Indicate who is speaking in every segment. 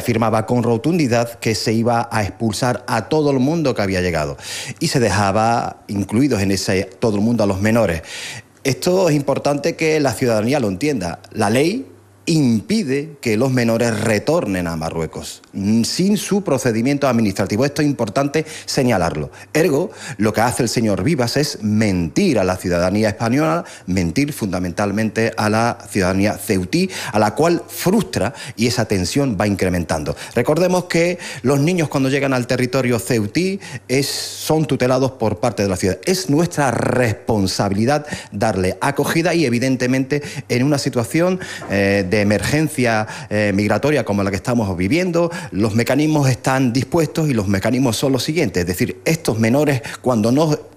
Speaker 1: afirmaba con rotundidad que se iba a expulsar a todo el mundo que había llegado y se dejaba incluidos en ese todo el mundo a los menores. Esto es importante que la ciudadanía lo entienda. La ley impide que los menores retornen a Marruecos sin su procedimiento administrativo. Esto es importante señalarlo. Ergo, lo que hace el señor Vivas es mentir a la ciudadanía española, mentir fundamentalmente a la ciudadanía ceutí, a la cual frustra y esa tensión va incrementando. Recordemos que los niños cuando llegan al territorio ceutí son tutelados por parte de la ciudad. Es nuestra responsabilidad darle acogida y evidentemente en una situación de emergencia migratoria como la que estamos viviendo, los mecanismos están dispuestos y los mecanismos son los siguientes. Es decir, estos menores cuando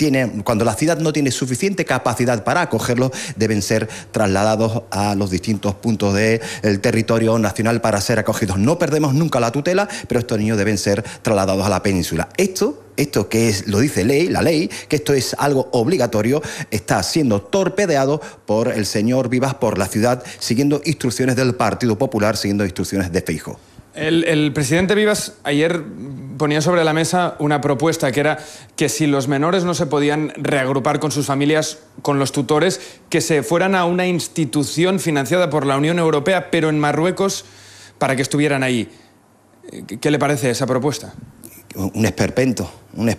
Speaker 1: la ciudad no tiene suficiente capacidad para acogerlos, deben ser trasladados a los distintos puntos del territorio nacional para ser acogidos. No perdemos nunca la tutela, pero estos niños deben ser trasladados a la península. Esto que lo dice la ley, que esto es algo obligatorio, está siendo torpedeado por el señor Vivas, por la ciudad, siguiendo instrucciones del Partido Popular, siguiendo instrucciones de Feijóo.
Speaker 2: El presidente Vivas ayer ponía sobre la mesa una propuesta que era que si los menores no se podían reagrupar con sus familias, con los tutores, que se fueran a una institución financiada por la Unión Europea, pero en Marruecos, para que estuvieran ahí. ¿Qué le parece esa propuesta?
Speaker 1: Un esperpento.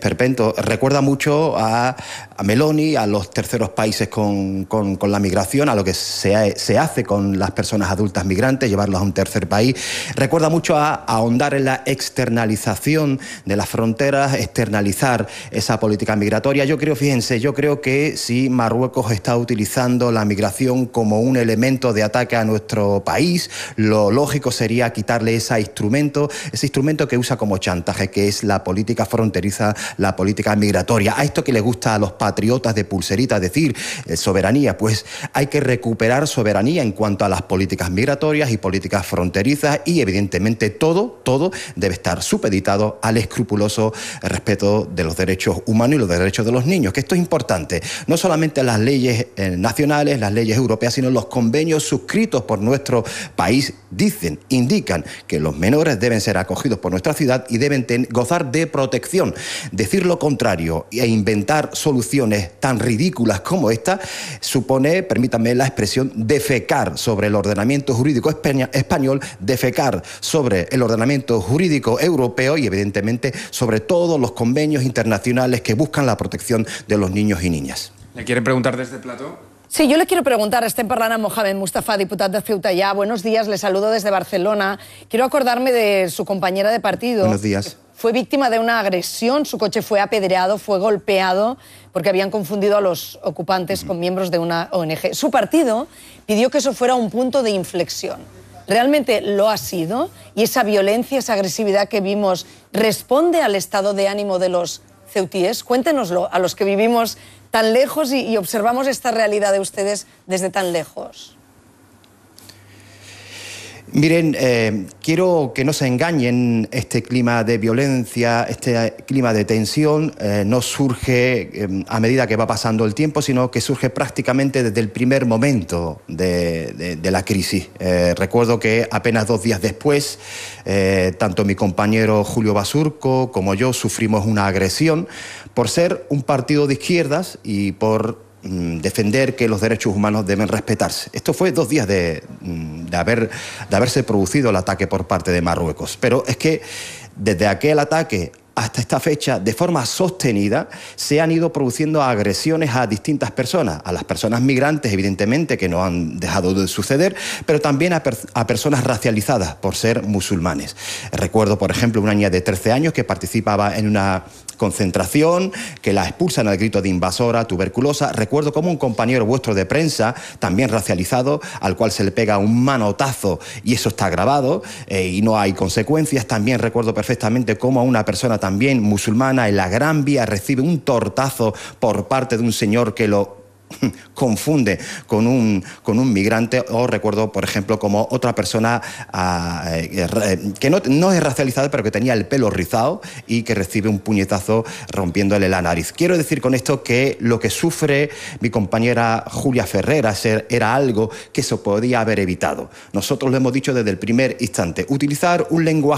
Speaker 1: Recuerda mucho a Meloni, a los terceros países con la migración, a lo que se hace con las personas adultas migrantes, llevarlas a un tercer país. Recuerda mucho a ahondar en la externalización de las fronteras, externalizar esa política migratoria. Yo creo que si Marruecos está utilizando la migración como un elemento de ataque a nuestro país, lo lógico sería quitarle ese instrumento que usa como chantaje, que es la política fronteriza, la política migratoria. A esto que le gusta a los patriotas de pulserita decir soberanía, pues hay que recuperar soberanía en cuanto a las políticas migratorias y políticas fronterizas y evidentemente todo debe estar supeditado al escrupuloso respeto de los derechos humanos y los derechos de los niños, que esto es importante. No solamente las leyes nacionales, las leyes europeas, sino los convenios suscritos por nuestro país indican que los menores deben ser acogidos por nuestra ciudad y deben gozar de protección. Decir lo contrario e inventar soluciones tan ridículas como esta supone, permítanme la expresión, defecar sobre el ordenamiento jurídico español, defecar sobre el ordenamiento jurídico europeo y evidentemente sobre todos los convenios internacionales que buscan la protección de los niños y niñas.
Speaker 2: ¿Le quiere preguntar desde el plató?
Speaker 3: Sí, yo le quiero preguntar, estem parlant amb Mohamed Mustafa, diputat de Ceuta ya. Buenos días, le saludo desde Barcelona. Quiero acordarme de su compañera de partido.
Speaker 1: Buenos días.
Speaker 3: Fue víctima de una agresión, su coche fue apedreado, fue golpeado porque habían confundido a los ocupantes con miembros de una ONG. Su partido pidió que eso fuera un punto de inflexión. ¿Realmente lo ha sido? ¿Y esa violencia, esa agresividad que vimos responde al estado de ánimo de los ceutíes? Cuéntenoslo a los que vivimos tan lejos y observamos esta realidad de ustedes desde tan lejos.
Speaker 1: Miren, quiero que no se engañen, este clima de violencia, este clima de tensión no surge a medida que va pasando el tiempo, sino que surge prácticamente desde el primer momento de la crisis. Recuerdo que apenas 2 días después, tanto mi compañero Julio Basurco como yo sufrimos una agresión por ser un partido de izquierdas y por defender que los derechos humanos deben respetarse. Esto fue 2 días de haberse producido el ataque por parte de Marruecos. Pero es que desde aquel ataque hasta esta fecha, de forma sostenida, se han ido produciendo agresiones a distintas personas, a las personas migrantes, evidentemente, que no han dejado de suceder, pero también a personas racializadas por ser musulmanes. Recuerdo, por ejemplo, una niña de 13 años que participaba en una concentración, que la expulsan al grito de invasora, tuberculosa. Recuerdo como un compañero vuestro de prensa, también racializado, al cual se le pega un manotazo y eso está grabado y no hay consecuencias. También recuerdo perfectamente cómo una persona también musulmana en la Gran Vía recibe un tortazo por parte de un señor que lo confunde con un migrante. O recuerdo, por ejemplo, como otra persona que no es racializada, pero que tenía el pelo rizado y que recibe un puñetazo rompiéndole la nariz. Quiero decir con esto que lo que sufre mi compañera Julia Ferreras era algo que se podía haber evitado. Nosotros lo hemos dicho desde el primer instante. Utilizar un lenguaje